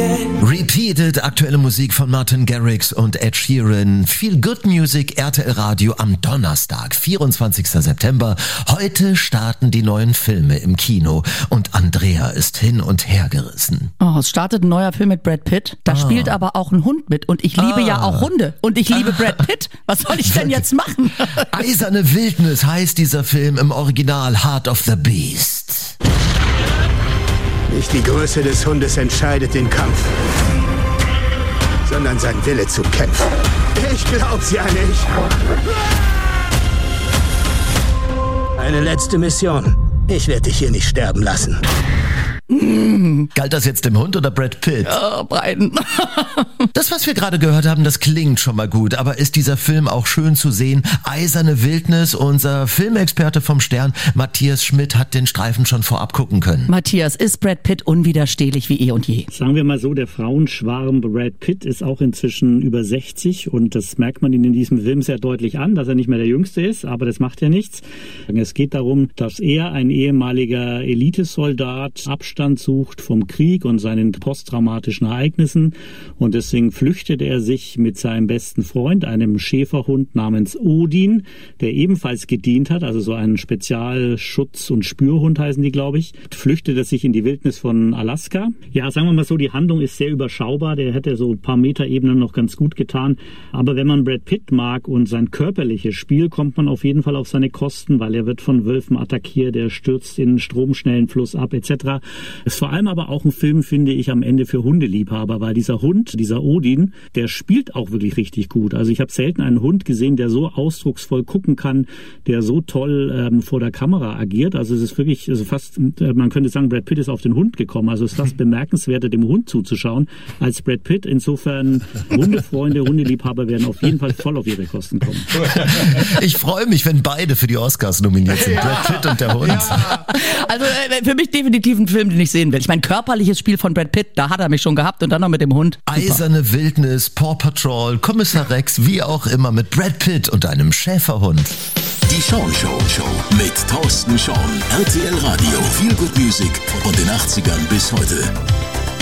Repeated, aktuelle Musik von Martin Garrix und Ed Sheeran. Feel Good Music, RTL Radio am Donnerstag, 24. September. Heute starten die neuen Filme im Kino und Andrea ist hin und her gerissen. Oh, es startet ein neuer Film mit Brad Pitt. Da spielt aber auch ein Hund mit und ich liebe ja auch Hunde und ich liebe Brad Pitt. Was soll ich denn jetzt machen? Eiserne Wildnis heißt dieser Film im Original Heart of the Beast. Nicht die Größe des Hundes entscheidet den Kampf, sondern sein Wille zu kämpfen. Ich glaub's ja nicht. Eine letzte Mission. Ich werde dich hier nicht sterben lassen. Galt das jetzt dem Hund oder Brad Pitt? Ja, beiden. Das, was wir gerade gehört haben, das klingt schon mal gut, aber ist dieser Film auch schön zu sehen? Eiserne Wildnis, unser Filmexperte vom Stern, Matthias Schmidt, hat den Streifen schon vorab gucken können. Matthias, ist Brad Pitt unwiderstehlich wie eh und je? Sagen wir mal so, der Frauenschwarm Brad Pitt ist auch inzwischen über 60 und das merkt man ihn in diesem Film sehr deutlich an, dass er nicht mehr der Jüngste ist, aber das macht ja nichts. Es geht darum, dass er, ein ehemaliger Elitesoldat, Abstand sucht vom Krieg und seinen posttraumatischen Ereignissen und deswegen flüchtet er sich mit seinem besten Freund, einem Schäferhund namens Odin, der ebenfalls gedient hat, also so ein Spezialschutz- und Spürhund heißen die, glaube ich, flüchtet er sich in die Wildnis von Alaska. Ja, sagen wir mal so, die Handlung ist sehr überschaubar, der hätte so ein paar Meterebenen noch ganz gut getan, aber wenn man Brad Pitt mag und sein körperliches Spiel, kommt man auf jeden Fall auf seine Kosten, weil er wird von Wölfen attackiert, er stürzt in einen stromschnellen Fluss ab etc. Es ist vor allem aber auch ein Film, finde ich, am Ende für Hundeliebhaber, weil dieser Hund, dieser Odin, der spielt auch wirklich richtig gut. Also ich habe selten einen Hund gesehen, der so ausdrucksvoll gucken kann, der so toll vor der Kamera agiert. Also es ist wirklich, also fast, man könnte sagen, Brad Pitt ist auf den Hund gekommen. Also es ist fast bemerkenswerter, dem Hund zuzuschauen, als Brad Pitt. Insofern, Hundefreunde, Hundeliebhaber werden auf jeden Fall voll auf ihre Kosten kommen. Ich freue mich, wenn beide für die Oscars nominiert sind, Brad Pitt und der Hund. Ja. Also für mich definitiv ein Film, den ich sehen will. Ich meine, körperliches Spiel von Brad Pitt, da hat er mich schon gehabt und dann noch mit dem Hund. Super. Eiserne Wildnis, Paw Patrol, Kommissar Rex, wie auch immer mit Brad Pitt und einem Schäferhund. Die Sean Show mit Thorsten Sean. RTL Radio, Feel Good Music von den 80ern bis heute.